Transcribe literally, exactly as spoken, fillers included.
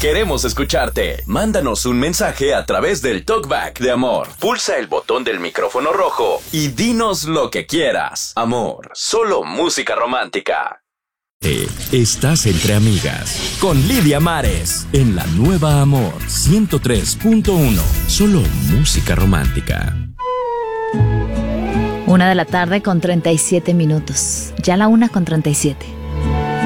Queremos escucharte. Mándanos un mensaje a través del Talkback de Amor. Pulsa el botón del micrófono rojo y dinos lo que quieras. Amor, solo música romántica. Eh, estás entre amigas con Lidia Mares en la nueva Amor ciento tres punto uno. Solo música romántica. Una de la tarde con treinta y siete minutos. Ya la una con treinta y siete.